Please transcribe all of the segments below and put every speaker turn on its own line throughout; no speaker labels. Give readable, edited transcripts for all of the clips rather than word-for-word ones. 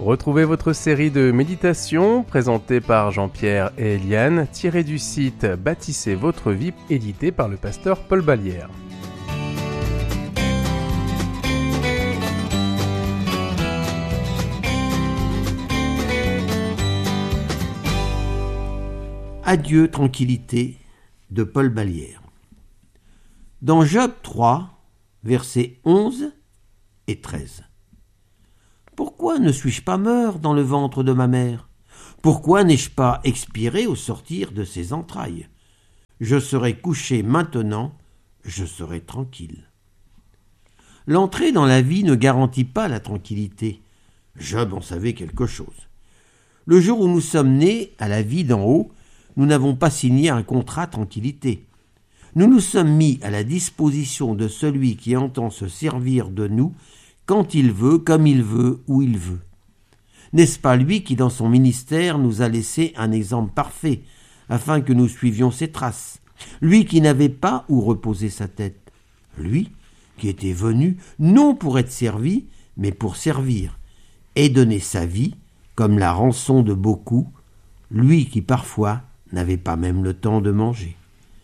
Retrouvez votre série de méditations présentée par Jean-Pierre et Eliane, tirée du site Bâtissez votre vie, édité par le pasteur Paul Ballière.
Adieu tranquillité de Paul Ballière. Dans Job 3, versets 11 et 13. Pourquoi ne suis-je pas mort dans le ventre de ma mère? Pourquoi n'ai-je pas expiré au sortir de ses entrailles? Je serai couché maintenant, je serai tranquille. L'entrée dans la vie ne garantit pas la tranquillité. Job en savait quelque chose. Le jour où nous sommes nés à la vie d'en haut, nous n'avons pas signé un contrat tranquillité. Nous nous sommes mis à la disposition de celui qui entend se servir de nous quand il veut, comme il veut, où il veut. N'est-ce pas lui qui, dans son ministère, nous a laissé un exemple parfait, afin que nous suivions ses traces? Lui qui n'avait pas où reposer sa tête. Lui qui était venu non pour être servi, mais pour servir, et donner sa vie comme la rançon de beaucoup, lui qui parfois n'avait pas même le temps de manger.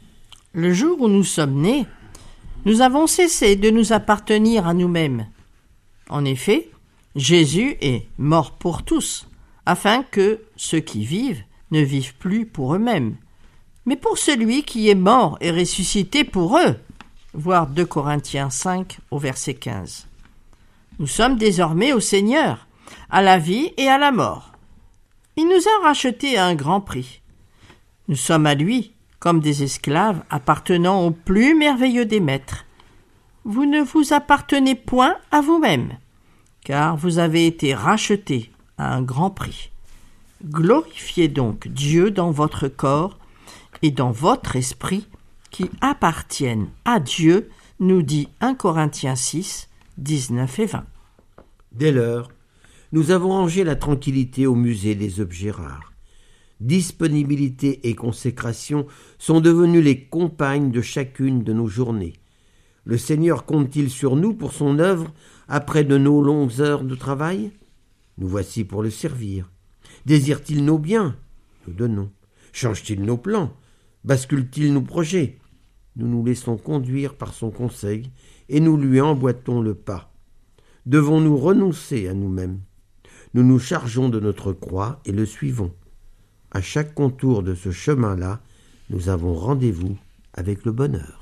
Le jour où nous sommes nés, nous avons cessé de nous appartenir à nous-mêmes. En effet, Jésus est mort pour tous, afin que ceux qui vivent ne vivent plus pour eux-mêmes, mais pour celui qui est mort et ressuscité pour eux. Voir 2 Corinthiens 5 au verset 15. Nous sommes désormais au Seigneur, à la vie et à la mort. Il nous a rachetés à un grand prix. Nous sommes à lui comme des esclaves appartenant au plus merveilleux des maîtres. Vous ne vous appartenez point à vous-même, car vous avez été rachetés à un grand prix. Glorifiez donc Dieu dans votre corps et dans votre esprit qui appartiennent à Dieu, nous dit 1 Corinthiens 6, 19 et 20.
Dès lors, nous avons rangé la tranquillité au musée des objets rares. Disponibilité et consécration sont devenues les compagnes de chacune de nos journées. Le Seigneur compte-t-il sur nous pour son œuvre après de nos longues heures de travail? Nous voici pour le servir. Désire-t-il nos biens? Nous donnons. Change-t-il nos plans? Bascule-t-il nos projets? Nous nous laissons conduire par son conseil et nous lui emboîtons le pas. Devons-nous renoncer à nous-mêmes? Nous nous chargeons de notre croix et le suivons. À chaque contour de ce chemin-là, nous avons rendez-vous avec le bonheur.